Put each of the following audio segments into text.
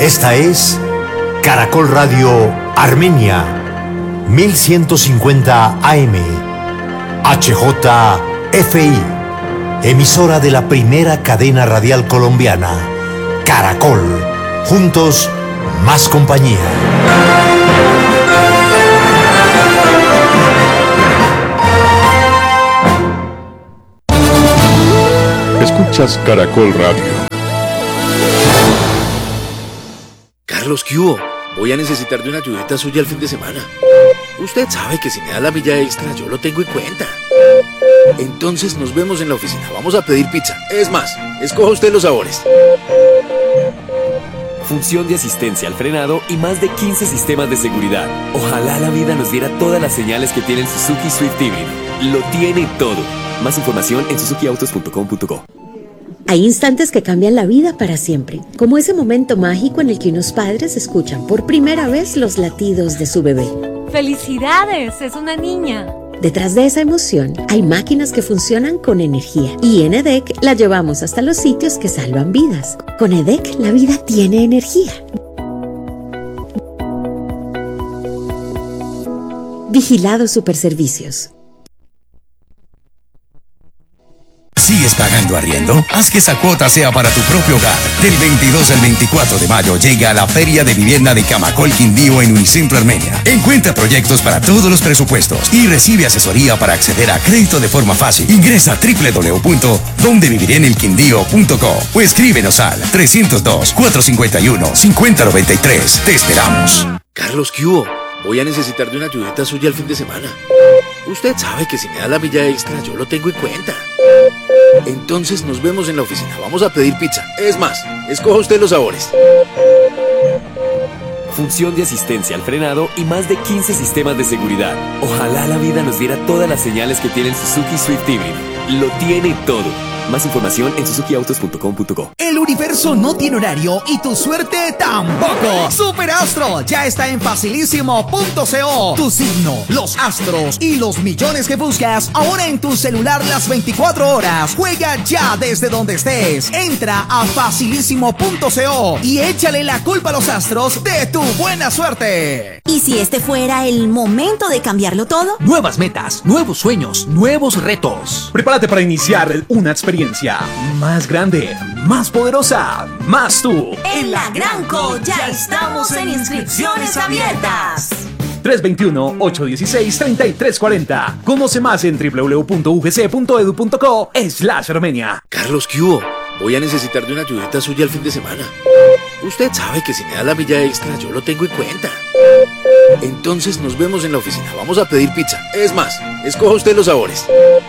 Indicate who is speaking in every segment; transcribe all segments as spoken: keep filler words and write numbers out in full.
Speaker 1: Esta es Caracol Radio Armenia, mil ciento cincuenta A M, H J F I, emisora de la primera cadena radial colombiana, Caracol. Juntos, más compañía.
Speaker 2: Escuchas Caracol Radio.
Speaker 3: Carlos, ¿qué hubo? Voy a necesitar de una ayudita suya el fin de semana. Usted sabe que si me da la milla extra, yo lo tengo en cuenta. Entonces nos vemos en la oficina. Vamos a pedir pizza. Es más, escoja usted los sabores.
Speaker 4: Función de asistencia al frenado y más de quince sistemas de seguridad. Ojalá la vida nos diera todas las señales que tiene el Suzuki Swift Híbrido. Lo tiene todo. Más información en suzuki autos punto com punto co.
Speaker 5: Hay instantes que cambian la vida para siempre, como ese momento mágico en el que unos padres escuchan por primera vez los latidos de su bebé.
Speaker 6: ¡Felicidades! ¡Es una niña!
Speaker 5: Detrás de esa emoción hay máquinas que funcionan con energía y en E D E C la llevamos hasta los sitios que salvan vidas. Con E D E C la vida tiene energía. Vigilado Superservicios.
Speaker 7: ¿Sigues pagando arriendo? Haz que esa cuota sea para tu propio hogar. Del veintidós al veinticuatro de mayo llega la Feria de Vivienda de Camacol Quindío en Unicentro Armenia. Encuentra proyectos para todos los presupuestos y recibe asesoría para acceder a crédito de forma fácil. Ingresa a doble u doble u doble u punto donde viviré en el quindío punto co o escríbenos al trescientos dos, cuatrocientos cincuenta y uno, cincuenta noventa y tres. Te esperamos.
Speaker 3: Carlos, ¿qué hubo? Voy a necesitar de una ayudita suya el fin de semana. Usted sabe que si me da la milla extra, yo lo tengo en cuenta. Entonces nos vemos en la oficina. Vamos a pedir pizza. Es más, escoja usted los sabores.
Speaker 4: Función de asistencia al frenado y más de quince sistemas de seguridad. Ojalá la vida nos diera todas las señales que tiene el Suzuki Swift Híbrido. Lo tiene todo. Más información en suzuki autos punto com punto co.
Speaker 8: El universo no tiene horario y tu suerte tampoco. Superastro ya está en facilísimo punto co. Tu signo, los astros y los millones que buscas ahora en tu celular las veinticuatro horas. Juega ya desde donde estés. Entra a facilísimo punto co y échale la culpa a los astros de tu buena suerte.
Speaker 9: ¿Y si este fuera el momento de cambiarlo todo?
Speaker 10: Nuevas metas, nuevos sueños, nuevos retos. Prepárate para iniciar una experiencia más grande, más poderosa, más tú.
Speaker 9: En la Granco ya estamos en inscripciones abiertas.
Speaker 10: tres dos uno, ocho uno seis, tres tres cuatro cero. Conoce más en doble u doble u doble u punto u g c punto edu punto co slash Armenia.
Speaker 3: Carlos, ¿qué hubo? Voy a necesitar de una ayudita suya el fin de semana. Usted sabe que si me da la milla extra, yo lo tengo en cuenta. Entonces nos vemos en la oficina. Vamos a pedir pizza. Es más, escoja usted los sabores.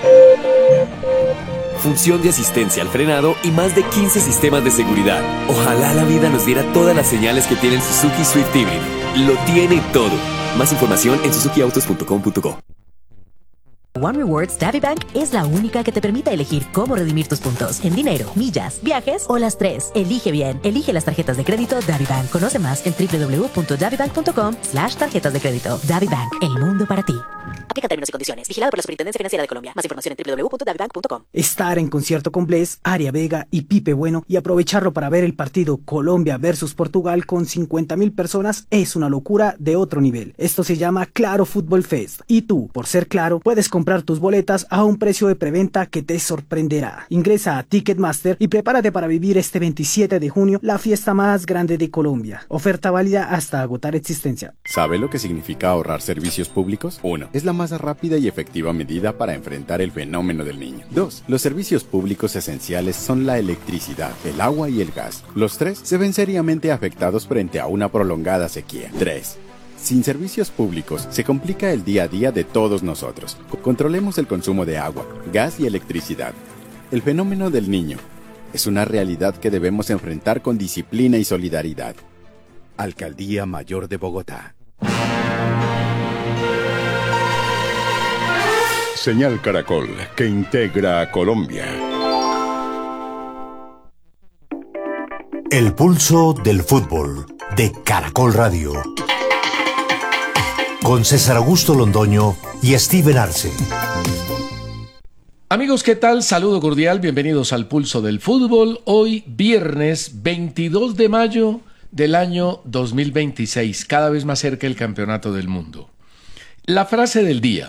Speaker 4: Función de asistencia al frenado y más de quince sistemas de seguridad. Ojalá la vida nos diera todas las señales que tiene el Suzuki Swift Híbrido. Lo tiene todo. Más información en suzuki autos punto com punto co.
Speaker 11: One Rewards DaviBank es la única que te permite elegir cómo redimir tus puntos en dinero, millas, viajes o las tres. Elige bien. Elige las tarjetas de crédito DaviBank. Conoce más en doble u doble u doble u punto davibank punto com slash tarjetas de crédito. DaviBank, el mundo para ti. Aplica términos y condiciones. Vigilado por la Superintendencia Financiera de Colombia. Más información en doble u doble u doble u punto davibank punto com.
Speaker 12: Estar en concierto con Bless, Aria Vega y Pipe Bueno y aprovecharlo para ver el partido Colombia versus Portugal con cincuenta mil personas es una locura de otro nivel. Esto se llama Claro Fútbol Fest. Y tú, por ser Claro, puedes comprar tus boletas a un precio de preventa que te sorprenderá. Ingresa a Ticketmaster y prepárate para vivir este veintisiete de junio la fiesta más grande de Colombia. Oferta válida hasta agotar existencia.
Speaker 13: ¿Sabe lo que significa ahorrar servicios públicos? uno. Es la más rápida y efectiva medida para enfrentar el fenómeno del niño. dos. Los servicios públicos esenciales son la electricidad, el agua y el gas. Los tres se ven seriamente afectados frente a una prolongada sequía. tres. Sin servicios públicos, se complica el día a día de todos nosotros. Controlemos el consumo de agua, gas y electricidad. El fenómeno del niño es una realidad que debemos enfrentar con disciplina y solidaridad. Alcaldía Mayor de Bogotá.
Speaker 2: Señal Caracol, que integra a Colombia.
Speaker 1: El pulso del fútbol de Caracol Radio. Con César Augusto Londoño y Steven Arce.
Speaker 14: Amigos, ¿qué tal? Saludo cordial, bienvenidos al Pulso del Fútbol. Hoy, viernes veintidós de mayo del año dos mil veintiséis, cada vez más cerca del campeonato del mundo. La frase del día: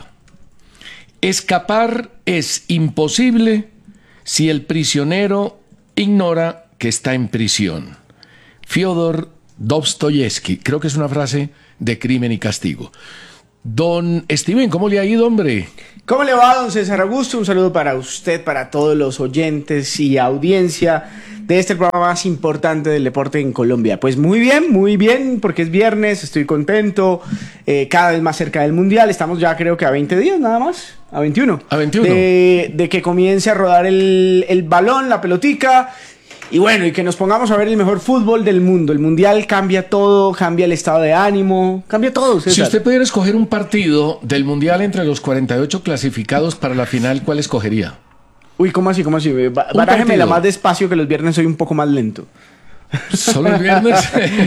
Speaker 14: escapar es imposible si el prisionero ignora que está en prisión. Fyodor Dostoyevsky. Creo que es una frase de Crimen y Castigo. Don Steven, ¿cómo le ha ido, hombre?
Speaker 15: ¿Cómo le va, don César Augusto? Un saludo para usted, para todos los oyentes y audiencia de este programa más importante del deporte en Colombia. Pues muy bien, muy bien, porque es viernes, estoy contento, eh, cada vez más cerca del Mundial. Estamos ya creo que a veinte días nada más, a veintiuno.
Speaker 14: A veintiuno.
Speaker 15: De, de que comience a rodar el, el balón, la pelotica. Y bueno, y que nos pongamos a ver el mejor fútbol del mundo. El Mundial cambia todo, cambia el estado de ánimo, cambia todo, César.
Speaker 14: Si usted pudiera escoger un partido del Mundial entre los cuarenta y ocho clasificados para la final, ¿cuál escogería?
Speaker 15: Uy, ¿cómo así? ¿Cómo así? Barájemela más despacio, que los viernes soy un poco más lento.
Speaker 14: ¿Solo el viernes?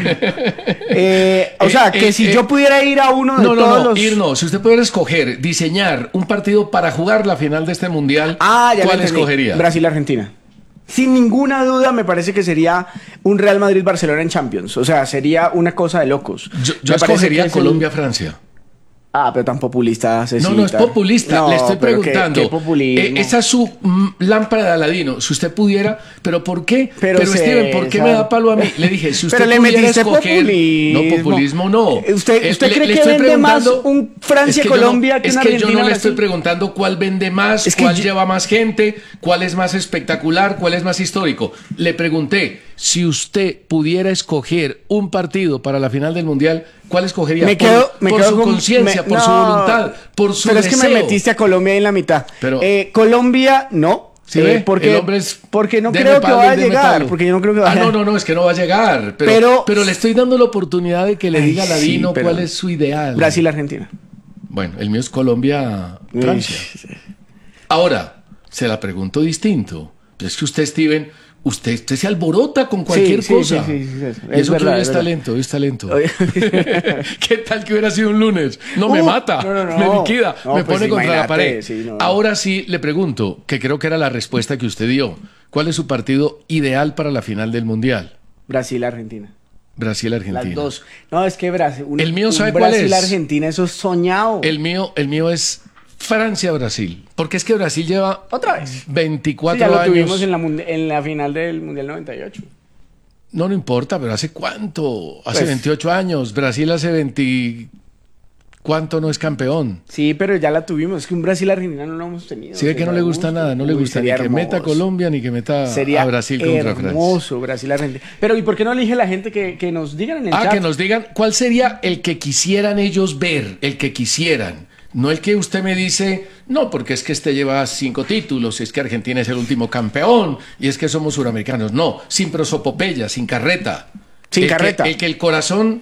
Speaker 15: eh, o sea, que eh, si eh, yo pudiera ir a uno de
Speaker 14: no,
Speaker 15: todos
Speaker 14: no, no,
Speaker 15: los...
Speaker 14: ir no. Si usted pudiera escoger, diseñar un partido para jugar la final de este Mundial,
Speaker 15: ah, ya
Speaker 14: ¿cuál escogería?
Speaker 15: Brasil-Argentina. Sin ninguna duda me parece que sería un Real Madrid-Barcelona en Champions. O sea, sería una cosa de locos.
Speaker 14: Yo, yo escogería Colombia-Francia.
Speaker 15: El... Ah, pero tan populista, Cecita.
Speaker 14: No, no es populista. No, le estoy preguntando.
Speaker 15: ¿Qué, qué populismo?
Speaker 14: Eh, esa es su mm, lámpara de Aladino. Si usted pudiera, pero ¿por qué?
Speaker 15: Pero,
Speaker 14: pero Steven, ¿por qué me da palo a mí? Le dije, si usted
Speaker 15: pero
Speaker 14: pudiera
Speaker 15: le
Speaker 14: escoger,
Speaker 15: populismo.
Speaker 14: No, populismo no.
Speaker 15: ¿Usted, usted
Speaker 14: eh,
Speaker 15: cree
Speaker 14: le,
Speaker 15: que
Speaker 14: le
Speaker 15: vende más un Francia-Colombia
Speaker 14: es que,
Speaker 15: que
Speaker 14: no,
Speaker 15: una
Speaker 14: es que yo no le
Speaker 15: Brasil?
Speaker 14: estoy preguntando cuál vende más, es cuál yo... lleva más gente, cuál es más espectacular, cuál es más histórico. Le pregunté, si usted pudiera escoger un partido para la final del Mundial, ¿cuál escogería?
Speaker 15: Me quedo,
Speaker 14: por
Speaker 15: me
Speaker 14: por
Speaker 15: quedo
Speaker 14: su
Speaker 15: con,
Speaker 14: conciencia, por
Speaker 15: no,
Speaker 14: su voluntad, por su
Speaker 15: pero
Speaker 14: deseo.
Speaker 15: Es que me metiste a Colombia en la mitad.
Speaker 14: Pero,
Speaker 15: eh, Colombia, no.
Speaker 14: ¿Sí
Speaker 15: eh, porque,
Speaker 14: el hombre es
Speaker 15: porque no creo que vaya a llegar. Porque yo no creo que vaya
Speaker 14: Ah, no, no, no, es que no va a llegar. Pero, pero, pero le estoy dando la oportunidad de que le diga a Ladino sí, cuál es su ideal.
Speaker 15: Brasil-Argentina.
Speaker 14: Bueno, el mío es Colombia-Francia. Ahora, se la pregunto distinto. Es que usted, Steven, usted, usted se alborota con cualquier
Speaker 15: sí,
Speaker 14: cosa.
Speaker 15: Sí, sí, sí, sí, sí.
Speaker 14: Y eso
Speaker 15: verdad,
Speaker 14: que hoy es
Speaker 15: verdad.
Speaker 14: talento, hoy es talento. ¿Qué tal que hubiera sido un lunes? No, uh, me mata,
Speaker 15: no, no, no.
Speaker 14: me liquida,
Speaker 15: no,
Speaker 14: me
Speaker 15: pues
Speaker 14: pone contra la pared.
Speaker 15: Sí, no, no.
Speaker 14: Ahora sí le pregunto, que creo que era la respuesta que usted dio. ¿Cuál es su partido ideal para la final del Mundial?
Speaker 15: Brasil-Argentina.
Speaker 14: Brasil-Argentina.
Speaker 15: Las dos. No, es que Brasil. Un,
Speaker 14: el mío, ¿sabe
Speaker 15: un
Speaker 14: cuál es?
Speaker 15: Brasil-Argentina, eso es soñado.
Speaker 14: El mío, el mío es Francia-Brasil. Porque es que Brasil lleva
Speaker 15: otra vez
Speaker 14: veinticuatro
Speaker 15: sí, ya lo
Speaker 14: años.
Speaker 15: tuvimos en la, en la final del Mundial noventa y ocho.
Speaker 14: No, no importa, pero ¿hace cuánto? Hace
Speaker 15: pues,
Speaker 14: veintiocho años. Brasil hace veinte... ¿Cuánto no es campeón?
Speaker 15: Sí, pero ya la tuvimos. Es que un Brasil-Argentina no lo hemos tenido.
Speaker 14: Sí, ve que no le gusta nada. No Uy, le gusta ni que meta a Colombia ni que meta
Speaker 15: sería
Speaker 14: a Brasil contra Francia.
Speaker 15: Hermoso Brasil-Argentina. Pero ¿y por qué no elige la gente que, que nos digan en el
Speaker 14: ah,
Speaker 15: chat?
Speaker 14: Ah, que nos digan cuál sería el que quisieran ellos ver, el que quisieran. No el que usted me dice, no, porque es que este lleva cinco títulos, y es que Argentina es el último campeón, y es que somos suramericanos. No, sin prosopopeya, sin carreta.
Speaker 15: Sin
Speaker 14: el
Speaker 15: carreta.
Speaker 14: Que, el que el corazón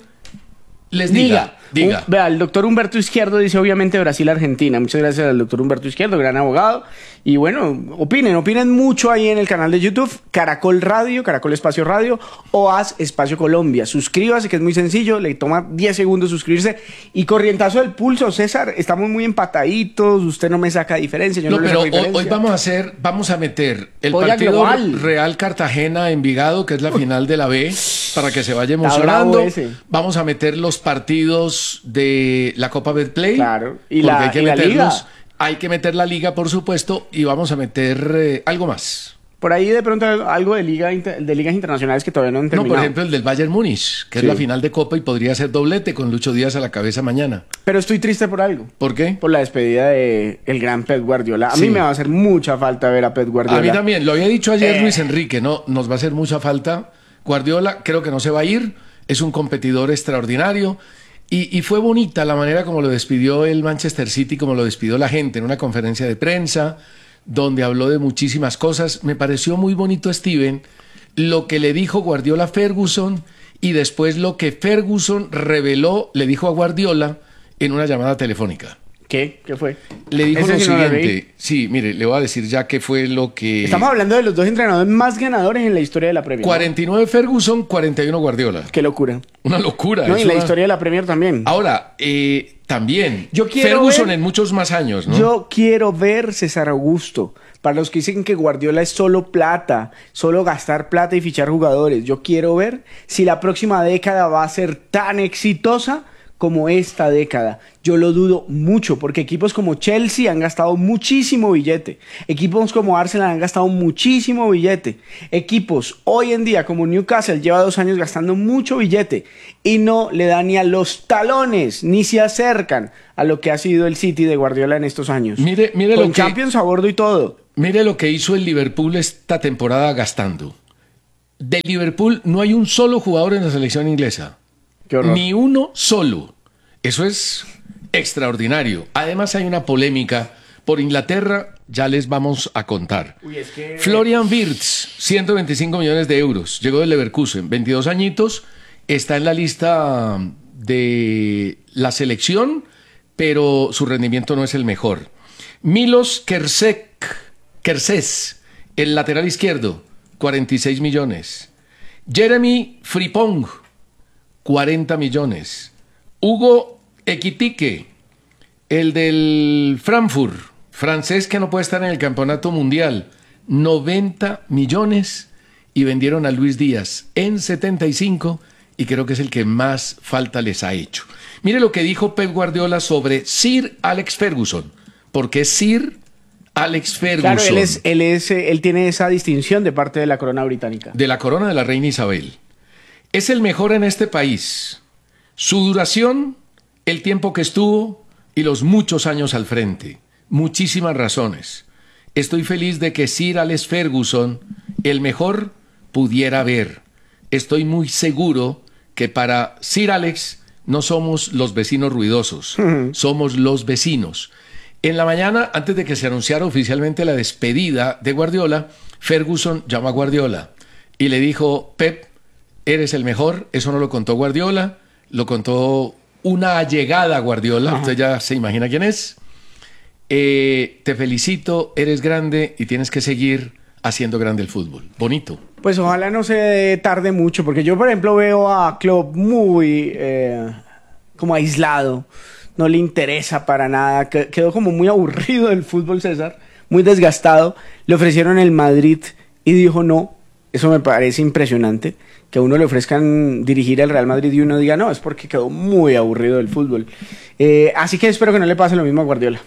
Speaker 14: les diga. Diga.
Speaker 15: Un, vea, el doctor Humberto Izquierdo dice obviamente Brasil-Argentina. Muchas gracias al doctor Humberto Izquierdo, gran abogado. Y bueno, opinen, opinen mucho ahí en el canal de YouTube, Caracol Radio, Caracol Espacio Radio, o Haz Espacio Colombia. Suscríbase, que es muy sencillo, le toma diez segundos suscribirse. Y corrientazo del pulso, César, estamos muy empataditos, usted no me saca diferencia, yo no,
Speaker 14: no
Speaker 15: le
Speaker 14: pero
Speaker 15: saco diferencia.
Speaker 14: Hoy, hoy vamos a hacer, vamos a meter el
Speaker 15: Polla
Speaker 14: partido
Speaker 15: global.
Speaker 14: Real Cartagena-Envigado, que es la final de la B, para que se vaya emocionando. Vamos a meter los partidos de la Copa Betplay.
Speaker 15: Claro, y la,
Speaker 14: hay que
Speaker 15: y la Liga.
Speaker 14: Hay que meter la Liga, por supuesto, y vamos a meter eh, algo más.
Speaker 15: Por ahí de pronto algo de, liga, de ligas internacionales que todavía no han terminado.
Speaker 14: No, por ejemplo, el del Bayern Múnich, que sí. es la final de Copa y podría ser doblete con Lucho Díaz a la cabeza mañana.
Speaker 15: Pero estoy triste por algo.
Speaker 14: ¿Por qué?
Speaker 15: Por la despedida de el gran Pep Guardiola. A
Speaker 14: sí.
Speaker 15: mí me va a hacer mucha falta ver a Pep Guardiola.
Speaker 14: A mí también. Lo había dicho ayer
Speaker 15: eh.
Speaker 14: Luis Enrique, ¿no? Nos va a hacer mucha falta. Guardiola creo que no se va a ir. Es un competidor extraordinario. Y, y fue bonita la manera como lo despidió el Manchester City, como lo despidió la gente en una conferencia de prensa, donde habló de muchísimas cosas. Me pareció muy bonito, Steven, lo que le dijo Guardiola a Ferguson y después lo que Ferguson reveló, le dijo a Guardiola en una llamada telefónica.
Speaker 15: ¿Qué? ¿Qué fue?
Speaker 14: Le dijo
Speaker 15: ¿Ese
Speaker 14: lo
Speaker 15: sí no lo
Speaker 14: siguiente. Sí, mire, le voy a decir ya qué fue lo que...
Speaker 15: Estamos hablando de los dos entrenadores más ganadores en la historia de la Premier.
Speaker 14: cuarenta y nueve Ferguson, cuarenta y uno Guardiola.
Speaker 15: Qué locura.
Speaker 14: Una locura.
Speaker 15: No, y
Speaker 14: una...
Speaker 15: la historia de la Premier también.
Speaker 14: Ahora, eh, también.
Speaker 15: Yo quiero
Speaker 14: Ferguson
Speaker 15: ver...
Speaker 14: en muchos más años, ¿no?
Speaker 15: Yo quiero ver César Augusto Para los que dicen que Guardiola es solo plata, solo gastar plata y fichar jugadores, yo quiero ver si la próxima década va a ser tan exitosa como esta década. Yo lo dudo mucho porque equipos como Chelsea han gastado muchísimo billete. Equipos como Arsenal han gastado muchísimo billete. Equipos hoy en día como Newcastle lleva dos años gastando mucho billete y no le dan ni a los talones, ni se acercan a lo que ha sido el City de Guardiola en estos años.
Speaker 14: Mire, mire
Speaker 15: Con
Speaker 14: lo que,
Speaker 15: Champions a bordo y todo.
Speaker 14: Mire lo que hizo el Liverpool esta temporada gastando. De Liverpool no hay un solo jugador en la selección inglesa. Ni uno solo. Eso es extraordinario. Además hay una polémica por Inglaterra, ya les vamos a contar.
Speaker 15: Uy, es que...
Speaker 14: Florian Wirtz, ciento veinticinco millones de euros, llegó del Leverkusen, veintidós añitos, está en la lista de la selección, pero su rendimiento no es el mejor. Milos Kersek, Kerses, el lateral izquierdo, cuarenta y seis millones. Jeremy Frimpong, cuarenta millones. Hugo Ekitike, el del Frankfurt, francés que no puede estar en el campeonato mundial, noventa millones. Y vendieron a Luis Díaz en setenta y cinco y creo que es el que más falta les ha hecho. Mire lo que dijo Pep Guardiola sobre Sir Alex Ferguson, porque es Sir Alex Ferguson.
Speaker 15: Claro, él, es, él, es, él tiene esa distinción de parte de la corona británica.
Speaker 14: De la corona de la reina Isabel. Es el mejor en este país. Su duración, el tiempo que estuvo y los muchos años al frente. Muchísimas razones. Estoy feliz de que Sir Alex Ferguson, el mejor, pudiera ver. Estoy muy seguro que para Sir Alex no somos los vecinos ruidosos, uh-huh. somos los vecinos. En la mañana, antes de que se anunciara oficialmente la despedida de Guardiola, Ferguson llamó a Guardiola y le dijo: Pep, eres el mejor. Eso no lo contó Guardiola, lo contó una allegada a Guardiola, uh-huh. usted ya se imagina quién es. Eh, te felicito, eres grande y tienes que seguir haciendo grande el fútbol. Bonito.
Speaker 15: Pues ojalá no se tarde mucho, porque yo, por ejemplo, veo a Klopp muy eh, como aislado. No le interesa para nada. Quedó como muy aburrido del fútbol, César. Muy desgastado. Le ofrecieron el Madrid y dijo no. Eso me parece impresionante. Que a uno le ofrezcan dirigir al Real Madrid y uno diga no, es porque quedó muy aburrido del fútbol. Eh, así que espero que no le pase lo mismo a Guardiola.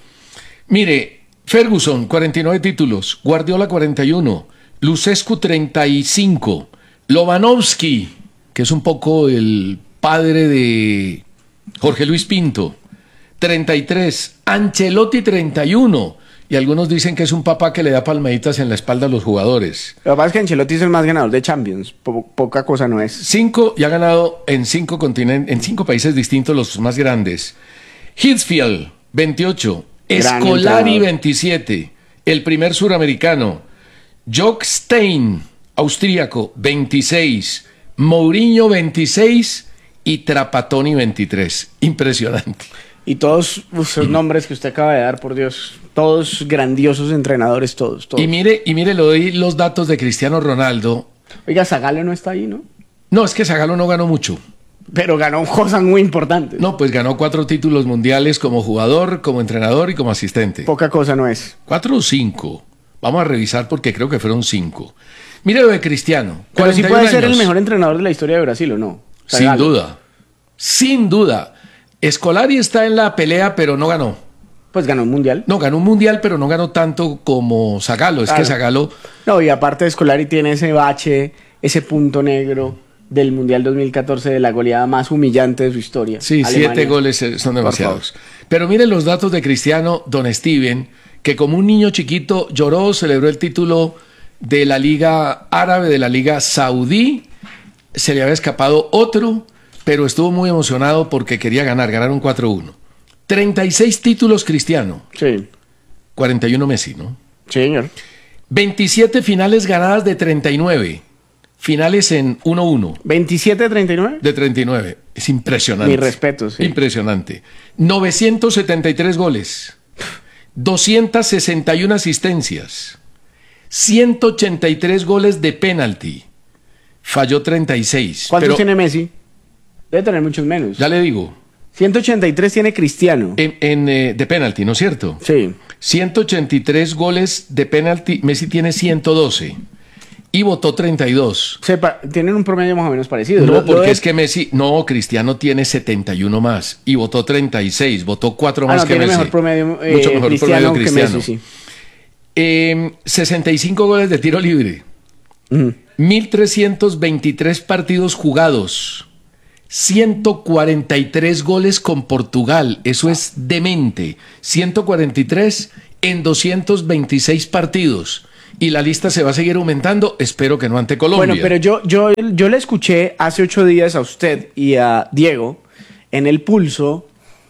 Speaker 14: Mire, Ferguson, cuarenta y nueve títulos. Guardiola, cuarenta y uno. Lucescu, treinta y cinco. Lobanovsky, que es un poco el padre de Jorge Luis Pinto, treinta y tres. Ancelotti, treinta y uno. Y algunos dicen que es un papá que le da palmaditas en la espalda a los jugadores.
Speaker 15: Lo que pasa es que Ancelotti es el más ganador de Champions. Po- poca cosa no es.
Speaker 14: Cinco, y ha ganado en cinco continentes, en cinco países distintos, los más grandes. Hitzfeld, veintiocho. Scolari, veintisiete. El primer suramericano. Jock Stein, austríaco, veintiséis. Mourinho, veintiséis. Y Trapattoni, veintitrés. Impresionante.
Speaker 15: Y todos esos nombres que usted acaba de dar, por Dios, todos grandiosos entrenadores, todos, todos.
Speaker 14: Y mire, y mire, le doy los datos de Cristiano Ronaldo.
Speaker 15: Oiga, Zagallo no está ahí, ¿no?
Speaker 14: No, es que Zagallo no ganó mucho.
Speaker 15: Pero ganó cosas muy importantes.
Speaker 14: No, pues ganó cuatro títulos mundiales como jugador, como entrenador y como asistente.
Speaker 15: Poca cosa no es.
Speaker 14: ¿Cuatro o cinco? Vamos a revisar porque creo que fueron cinco. Mire lo de Cristiano.
Speaker 15: Pero sí puede ser el mejor entrenador de la historia de Brasil, ¿o no?
Speaker 14: Sin duda. Sin duda. Scolari está en la pelea, pero no ganó.
Speaker 15: Pues ganó un mundial.
Speaker 14: No, ganó un mundial, pero no ganó tanto como Zagallo. Es claro. que Zagallo...
Speaker 15: No, y aparte de Scolari tiene ese bache, ese punto negro del Mundial dos mil catorce, de la goleada más humillante de su historia.
Speaker 14: Sí, Alemania. Siete goles son demasiados. Pero miren los datos de Cristiano, don Steven, que como un niño chiquito lloró, celebró el título de la Liga Árabe, de la Liga Saudí. Se le había escapado otro, pero estuvo muy emocionado porque quería ganar. Ganaron cuatro uno. treinta y seis títulos Cristiano.
Speaker 15: Sí.
Speaker 14: cuarenta y uno Messi, ¿no?
Speaker 15: Sí, señor.
Speaker 14: veintisiete finales ganadas de treinta y nueve. Finales en uno uno.
Speaker 15: ¿veintisiete de treinta y nueve?
Speaker 14: De treinta y nueve. Es impresionante.
Speaker 15: Mi respeto, sí.
Speaker 14: Impresionante. novecientos setenta y tres goles. doscientas sesenta y una asistencias. ciento ochenta y tres goles de penalti. Falló treinta y seis.
Speaker 15: ¿Cuántos
Speaker 14: pero,
Speaker 15: tiene Messi? Debe tener muchos menos.
Speaker 14: Ya le digo.
Speaker 15: ciento ochenta y tres tiene Cristiano.
Speaker 14: En, en eh, de penalti, ¿no es cierto?
Speaker 15: Sí.
Speaker 14: ciento ochenta y tres goles de penalti, Messi tiene ciento doce y votó treinta y dos.
Speaker 15: Sepa, tienen un promedio más o menos parecido.
Speaker 14: No,
Speaker 15: Lo- lo
Speaker 14: porque
Speaker 15: de-
Speaker 14: es que Messi, no, Cristiano tiene setenta y uno más y votó treinta y seis, votó cuatro
Speaker 15: Ah,
Speaker 14: más
Speaker 15: no,
Speaker 14: que
Speaker 15: tiene
Speaker 14: Messi.
Speaker 15: mejor promedio, eh,
Speaker 14: Mucho mejor
Speaker 15: Cristiano
Speaker 14: promedio
Speaker 15: que
Speaker 14: Cristiano.
Speaker 15: Messi, sí.
Speaker 14: Eh, sesenta y cinco goles de tiro libre, mil trescientos veintitrés partidos jugados, ciento cuarenta y tres goles con Portugal, eso es demente, ciento cuarenta y tres en doscientos veintiséis partidos. Y la lista se va a seguir aumentando, espero que no ante Colombia.
Speaker 15: Bueno, pero yo, yo, yo le escuché hace ocho días a usted y a Diego en El Pulso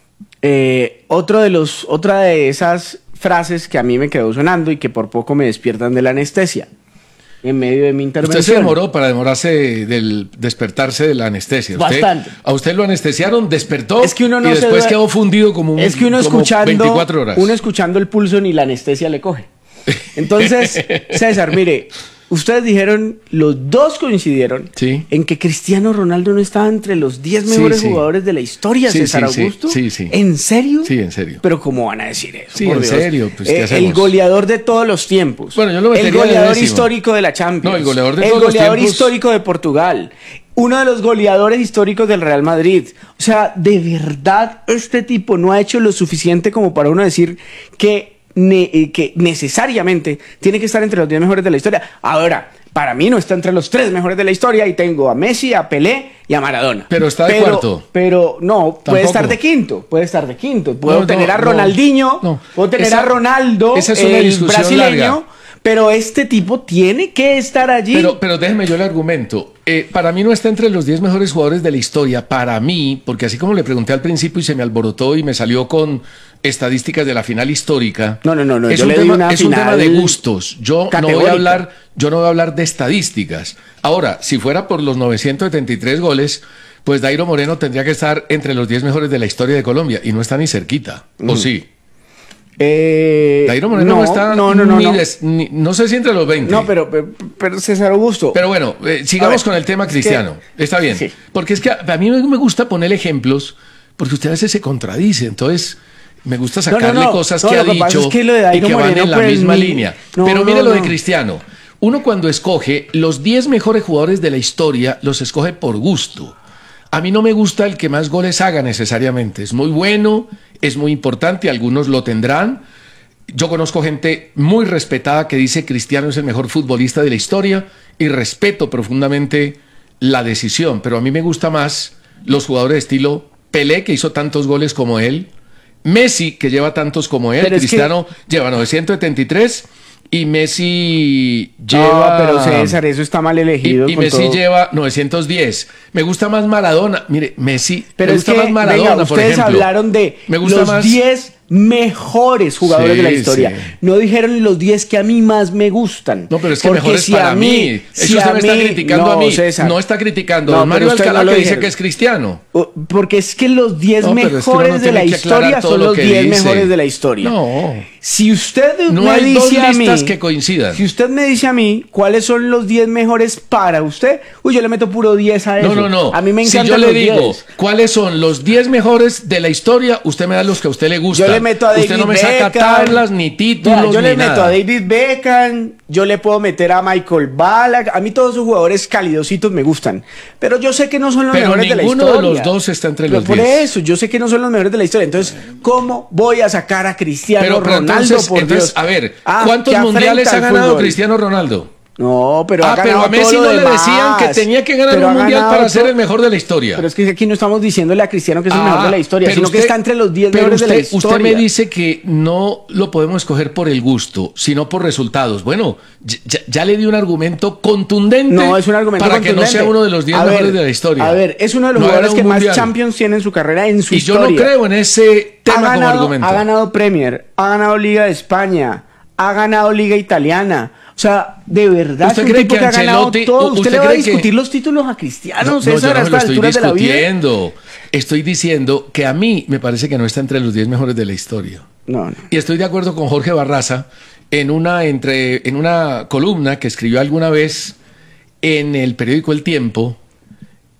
Speaker 15: eh, otro de los, otra de esas frases que a mí me quedó sonando y que por poco me despiertan de la anestesia en medio de mi intervención.
Speaker 14: Usted se demoró para demorarse del despertarse de la anestesia. Usted-
Speaker 15: Bastante.
Speaker 14: A usted lo anestesiaron, despertó
Speaker 15: Es que uno no
Speaker 14: y
Speaker 15: se
Speaker 14: después
Speaker 15: due-
Speaker 14: quedó fundido como, un,
Speaker 15: Es que uno
Speaker 14: como
Speaker 15: escuchando,
Speaker 14: veinticuatro horas.
Speaker 15: uno escuchando el pulso ni la anestesia le coge. Entonces, César, mire, ustedes dijeron, los dos coincidieron
Speaker 14: Sí.
Speaker 15: en que Cristiano Ronaldo no estaba entre los diez
Speaker 14: Sí,
Speaker 15: mejores
Speaker 14: sí.
Speaker 15: jugadores de la historia,
Speaker 14: Sí,
Speaker 15: César
Speaker 14: sí, sí,
Speaker 15: Augusto.
Speaker 14: sí, sí.
Speaker 15: ¿En serio?
Speaker 14: Sí, en serio.
Speaker 15: Pero ¿cómo van a decir eso?
Speaker 14: Sí,
Speaker 15: por
Speaker 14: en
Speaker 15: Dios?
Speaker 14: serio, pues, ¿qué
Speaker 15: Eh,
Speaker 14: hacemos?
Speaker 15: el goleador de todos los tiempos.
Speaker 14: Bueno, yo lo
Speaker 15: El
Speaker 14: metería de
Speaker 15: goleador
Speaker 14: décimo.
Speaker 15: histórico de la Champions.
Speaker 14: No, el goleador de
Speaker 15: El
Speaker 14: todos los
Speaker 15: goleador
Speaker 14: tiempos.
Speaker 15: histórico de Portugal. Uno de los goleadores históricos del Real Madrid. O sea, de verdad, este tipo no ha hecho lo suficiente como para uno decir que, ne- eh, que necesariamente tiene que estar entre los diez mejores de la historia. Ahora, para mí no está entre los tres mejores de la historia y tengo a Messi, a Pelé y a Maradona.
Speaker 14: Pero está de cuarto.
Speaker 15: Pero no, puede
Speaker 14: Tampoco.
Speaker 15: estar de quinto. Puede estar de quinto. Puedo
Speaker 14: No,
Speaker 15: tener
Speaker 14: no,
Speaker 15: a
Speaker 14: no.
Speaker 15: Ronaldinho,
Speaker 14: No.
Speaker 15: puedo tener
Speaker 14: Esa-
Speaker 15: a Ronaldo,
Speaker 14: esa es una
Speaker 15: el
Speaker 14: discusión
Speaker 15: brasileño.
Speaker 14: larga.
Speaker 15: Pero este tipo tiene que estar allí.
Speaker 14: Pero, pero déjeme yo el argumento. Eh, para mí no está entre los diez mejores jugadores de la historia. Para mí, porque así como le pregunté al principio y se me alborotó y me salió con estadísticas de la final histórica.
Speaker 15: No, no, no, no,
Speaker 14: Es,
Speaker 15: yo
Speaker 14: un,
Speaker 15: le di
Speaker 14: tema,
Speaker 15: una
Speaker 14: es un tema de
Speaker 15: final
Speaker 14: gustos. Yo no voy
Speaker 15: categórica.
Speaker 14: a hablar, yo no voy a hablar de estadísticas. Ahora, si fuera por los novecientos setenta y tres goles, pues Dairo Moreno tendría que estar entre los diez mejores de la historia de Colombia y no está ni cerquita. ¿O
Speaker 15: Mm.
Speaker 14: sí?
Speaker 15: Eh,
Speaker 14: Dairo Moreno no, está
Speaker 15: no, no, no,
Speaker 14: ni
Speaker 15: no.
Speaker 14: des- ni- no sé si entre los veinte.
Speaker 15: No, pero, pero, pero César Augusto.
Speaker 14: Pero bueno, eh, sigamos
Speaker 15: A ver,
Speaker 14: con el tema
Speaker 15: es
Speaker 14: cristiano.
Speaker 15: que-
Speaker 14: Está bien.
Speaker 15: sí.
Speaker 14: Porque es que a, a mí me me gusta poner ejemplos porque usted a veces se contradice. Entonces, me gusta
Speaker 15: No, no,
Speaker 14: sacarle
Speaker 15: no.
Speaker 14: cosas
Speaker 15: No,
Speaker 14: que ha
Speaker 15: lo que pasa
Speaker 14: dicho
Speaker 15: es que lo de
Speaker 14: y
Speaker 15: Dairo
Speaker 14: que van
Speaker 15: Moreno,
Speaker 14: en la
Speaker 15: pues,
Speaker 14: misma
Speaker 15: ni-
Speaker 14: línea.
Speaker 15: no,
Speaker 14: Pero
Speaker 15: no,
Speaker 14: mire lo de
Speaker 15: no.
Speaker 14: Cristiano. Uno cuando escoge los diez mejores jugadores de la historia, los escoge por gusto. A mí no me gusta el que más goles haga necesariamente. Es muy bueno, es muy importante, algunos lo tendrán. Yo conozco gente muy respetada que dice Cristiano es el mejor futbolista de la historia y respeto profundamente la decisión, pero a mí me gusta más los jugadores de estilo Pelé, que hizo tantos goles como él, Messi, que lleva tantos como él,
Speaker 15: Pero es
Speaker 14: Cristiano lleva novecientos setenta y tres y Messi lleva...
Speaker 15: No, pero César, eso está mal elegido.
Speaker 14: Y, y
Speaker 15: con
Speaker 14: Messi
Speaker 15: todo.
Speaker 14: lleva novecientos diez. Me gusta más Maradona. Mire, Messi.
Speaker 15: Pero
Speaker 14: me
Speaker 15: es
Speaker 14: gusta
Speaker 15: que,
Speaker 14: más Maradona,
Speaker 15: venga,
Speaker 14: por
Speaker 15: ustedes
Speaker 14: ejemplo.
Speaker 15: hablaron de
Speaker 14: Me gusta
Speaker 15: los
Speaker 14: más-
Speaker 15: diez mejores jugadores
Speaker 14: Sí,
Speaker 15: de la historia.
Speaker 14: sí.
Speaker 15: No dijeron los diez que a mí más me gustan.
Speaker 14: No, pero es que
Speaker 15: Porque
Speaker 14: mejor es
Speaker 15: si
Speaker 14: para
Speaker 15: a
Speaker 14: mí.
Speaker 15: si
Speaker 14: Eso usted
Speaker 15: a
Speaker 14: me está
Speaker 15: mí-
Speaker 14: criticando
Speaker 15: no,
Speaker 14: a mí.
Speaker 15: César.
Speaker 14: No está criticando.
Speaker 15: No,
Speaker 14: Don Mario
Speaker 15: pero usted
Speaker 14: Alcalá
Speaker 15: no lo
Speaker 14: que dice
Speaker 15: dijeron.
Speaker 14: que es cristiano.
Speaker 15: Porque es que los diez
Speaker 14: No, pero es que uno
Speaker 15: mejores
Speaker 14: no
Speaker 15: de la
Speaker 14: tiene que aclarar
Speaker 15: historia
Speaker 14: todo
Speaker 15: son
Speaker 14: lo
Speaker 15: los
Speaker 14: que
Speaker 15: diez
Speaker 14: dice.
Speaker 15: mejores de la historia.
Speaker 14: No.
Speaker 15: Si usted
Speaker 14: No
Speaker 15: me
Speaker 14: hay dos
Speaker 15: dice a mí,
Speaker 14: listas que coincidan.
Speaker 15: si usted me dice a mí cuáles son los diez mejores para usted, uy, yo le meto puro diez a eso.
Speaker 14: No, no, no.
Speaker 15: A mí me
Speaker 14: Si
Speaker 15: encantan
Speaker 14: yo le
Speaker 15: los
Speaker 14: digo
Speaker 15: diez.
Speaker 14: cuáles son los diez mejores de la historia, usted me da los que a usted le gustan.
Speaker 15: Yo le meto a David
Speaker 14: Usted no me saca
Speaker 15: Beckham.
Speaker 14: tablas, ni títulos,
Speaker 15: Vea, yo
Speaker 14: ni
Speaker 15: le meto
Speaker 14: nada.
Speaker 15: a David Beckham, yo le puedo meter a Michael Ballack, a mí todos esos jugadores calidositos me gustan, pero yo sé que no son los
Speaker 14: Pero
Speaker 15: mejores de la
Speaker 14: ninguno
Speaker 15: historia.
Speaker 14: de los dos está entre
Speaker 15: Pero
Speaker 14: los
Speaker 15: por
Speaker 14: diez.
Speaker 15: eso, yo sé que no son los mejores de la historia, entonces, ¿cómo voy a sacar a Cristiano
Speaker 14: Pero, pero
Speaker 15: Ronaldo,
Speaker 14: entonces,
Speaker 15: por
Speaker 14: entonces,
Speaker 15: Dios?
Speaker 14: a ver,
Speaker 15: Ah,
Speaker 14: ¿cuántos
Speaker 15: qué
Speaker 14: mundiales
Speaker 15: afrenta
Speaker 14: ha
Speaker 15: al
Speaker 14: ganado
Speaker 15: fútbol.
Speaker 14: Cristiano Ronaldo?
Speaker 15: No, pero
Speaker 14: ah,
Speaker 15: ha
Speaker 14: pero
Speaker 15: ganado
Speaker 14: a Messi
Speaker 15: todo
Speaker 14: no
Speaker 15: lo
Speaker 14: le decían
Speaker 15: demás.
Speaker 14: que tenía que ganar
Speaker 15: Pero
Speaker 14: un
Speaker 15: ha
Speaker 14: mundial
Speaker 15: ganado
Speaker 14: para ser
Speaker 15: todo-
Speaker 14: el mejor de la historia.
Speaker 15: Pero es que aquí no estamos diciéndole a Cristiano que es el
Speaker 14: Ah,
Speaker 15: mejor de la historia,
Speaker 14: pero
Speaker 15: sino
Speaker 14: usted-
Speaker 15: que está entre los diez
Speaker 14: pero
Speaker 15: mejores
Speaker 14: usted,
Speaker 15: de la historia.
Speaker 14: Usted me dice que no lo podemos escoger por el gusto, sino por resultados. Bueno, ya, ya le di un argumento contundente
Speaker 15: No, es un argumento
Speaker 14: para que no
Speaker 15: contundente.
Speaker 14: sea uno de los diez
Speaker 15: A ver,
Speaker 14: mejores de la historia.
Speaker 15: A ver, es uno de los
Speaker 14: No ha
Speaker 15: jugadores
Speaker 14: ganado
Speaker 15: que
Speaker 14: un
Speaker 15: más
Speaker 14: mundial.
Speaker 15: Champions tiene en su carrera, en su
Speaker 14: Y yo
Speaker 15: historia.
Speaker 14: no creo en ese tema
Speaker 15: ha ganado,
Speaker 14: como argumento.
Speaker 15: Ha ganado Premier, ha ganado Liga de España, ha ganado Liga Italiana. O sea, de verdad es
Speaker 14: ¿Usted
Speaker 15: un
Speaker 14: cree
Speaker 15: tipo
Speaker 14: que
Speaker 15: que ha ganado
Speaker 14: Ancelotti-
Speaker 15: todo.
Speaker 14: ¿usted
Speaker 15: ¿Usted le va a
Speaker 14: cree que-
Speaker 15: discutir los títulos a Cristiano,
Speaker 14: No, no,
Speaker 15: César,
Speaker 14: yo no
Speaker 15: a
Speaker 14: me lo
Speaker 15: estas
Speaker 14: estoy
Speaker 15: alturas de la vida?
Speaker 14: discutiendo. Estoy diciendo que a mí me parece que no está entre los diez mejores de la historia.
Speaker 15: No, no.
Speaker 14: Y estoy de acuerdo con Jorge Barraza en una, entre, en una columna que escribió alguna vez en el periódico El Tiempo,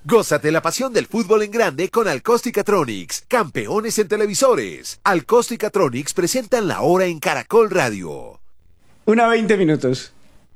Speaker 16: Gózate la pasión del fútbol en grande con Alcosticatronics, campeones en televisores. Alcosticatronics presentan la hora en Caracol Radio.
Speaker 15: Una veinte minutos.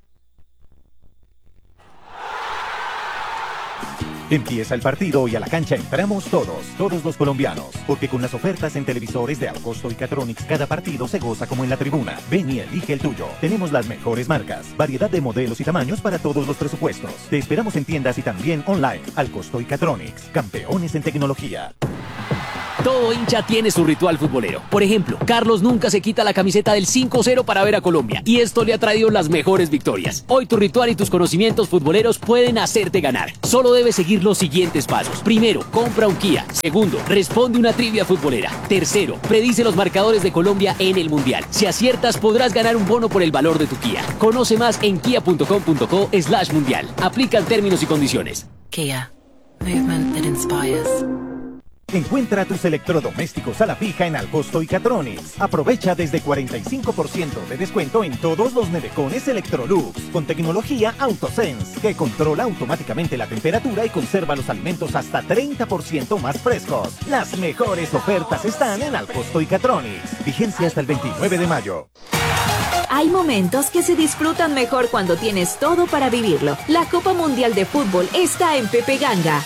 Speaker 17: Empieza el partido y a la cancha entramos todos, todos los colombianos, porque con las ofertas en televisores de Alcosto y Catronics cada partido se goza como en la tribuna. Ven y elige el tuyo. Tenemos las mejores marcas, variedad de modelos y tamaños para todos los presupuestos. Te esperamos en tiendas y también online. Alcosto y Catronics, campeones en tecnología.
Speaker 18: Todo hincha tiene su ritual futbolero. Por ejemplo, Carlos nunca se quita la camiseta del cinco cero para ver a Colombia, y esto le ha traído las mejores victorias. Hoy tu ritual y tus conocimientos futboleros pueden hacerte ganar. Solo debes seguir los siguientes pasos. Primero, compra un Kia. Segundo, responde una trivia futbolera. Tercero, predice los marcadores de Colombia en el Mundial. Si aciertas, podrás ganar un bono por el valor de tu Kia. Conoce más en kia punto com punto co slash mundial. Aplican términos y condiciones.
Speaker 19: Kia. Movement that inspires.
Speaker 17: Encuentra tus electrodomésticos a la fija en Alcosto y Catronics. Aprovecha desde cuarenta y cinco por ciento de descuento en todos los nevecones Electrolux con tecnología AutoSense que controla automáticamente la temperatura y conserva los alimentos hasta treinta por ciento más frescos. Las mejores ofertas están en Alcosto y Catronics. Vigencia hasta el veintinueve de mayo.
Speaker 20: Hay momentos que se disfrutan mejor cuando tienes todo para vivirlo. La Copa Mundial de Fútbol está en Pepe Ganga.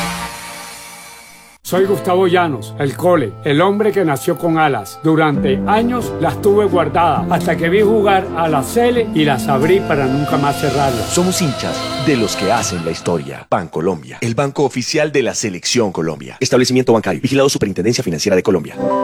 Speaker 21: Soy Gustavo Llanos, el Cole, el hombre que nació con alas. Durante años las tuve guardadas hasta que vi jugar a la Cele y las abrí para nunca más cerrarlas.
Speaker 22: Somos hinchas de los que hacen la historia. Bancolombia, el banco oficial de la Selección Colombia. Establecimiento bancario, vigilado Superintendencia Financiera de Colombia.
Speaker 23: No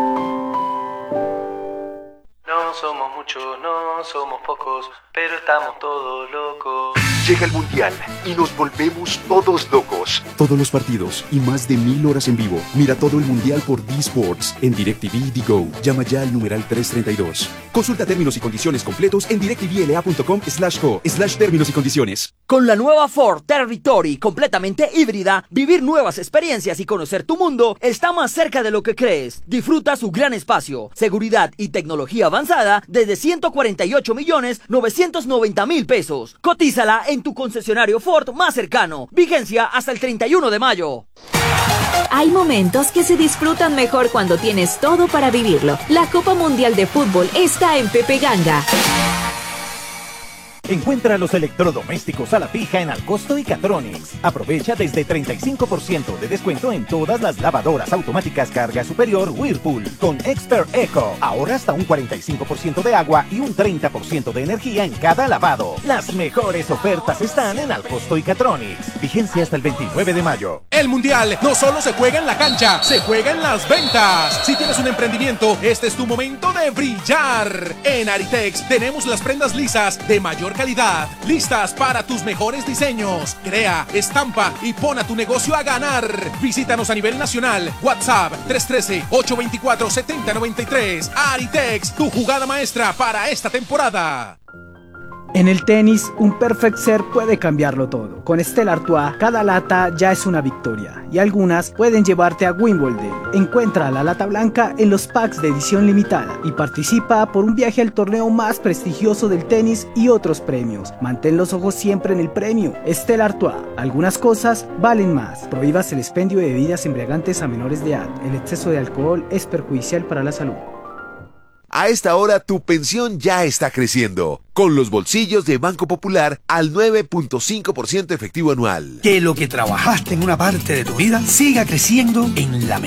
Speaker 23: somos muchos, no somos pocos, pero estamos todos locos.
Speaker 24: Llega el Mundial y nos volvemos todos locos. Todos los partidos y más de mil horas en vivo. Mira todo el Mundial por D-Sports en DirecTV Digo. Llama ya al numeral trescientos treinta y dos. Consulta términos y condiciones completos en directvla.com slash co slash términos y condiciones.
Speaker 25: Con la nueva Ford Territory completamente híbrida, vivir nuevas experiencias y conocer tu mundo está más cerca de lo que crees. Disfruta su gran espacio, seguridad y tecnología avanzada desde ciento cuarenta y ocho millones novecientos noventa mil pesos. Cotízala en tu concesionario Ford más cercano. Vigencia hasta el treinta y uno de mayo.
Speaker 20: Hay momentos que se disfrutan mejor cuando tienes todo para vivirlo. La Copa Mundial de Fútbol está en Pepe Ganga.
Speaker 17: Encuentra los electrodomésticos a la fija en Alcosto y Catronics. Aprovecha desde treinta y cinco por ciento de descuento en todas las lavadoras automáticas carga superior Whirlpool con Expert Eco. Ahora hasta un cuarenta y cinco por ciento de agua y un treinta por ciento de energía en cada lavado. Las mejores ofertas están en Alcosto y Catronics. Vigencia hasta el veintinueve de mayo.
Speaker 26: El Mundial no solo se juega en la cancha, se juega en las ventas. Si tienes un emprendimiento, este es tu momento de brillar. En Aritex tenemos las prendas lisas de mayor calidad, listas para tus mejores diseños. Crea, estampa y pon a tu negocio a ganar. Visítanos a nivel nacional. WhatsApp tres uno tres, ocho dos cuatro, siete cero nueve tres. Aritex, tu jugada maestra para esta temporada.
Speaker 12: En el tenis, un perfect serve puede cambiarlo todo. Con Stella Artois, cada lata ya es una victoria y algunas pueden llevarte a Wimbledon. Encuentra la lata blanca en los packs de edición limitada y participa por un viaje al torneo más prestigioso del tenis y otros premios. Mantén los ojos siempre en el premio. Stella Artois, algunas cosas valen más. Prohíbas el expendio de bebidas embriagantes a menores de edad. El exceso de alcohol es perjudicial para la salud.
Speaker 16: A esta hora tu pensión ya está creciendo, con los bolsillos de Banco Popular al nueve punto cinco por ciento efectivo anual.
Speaker 8: Que lo que trabajaste en una parte de tu vida siga creciendo en la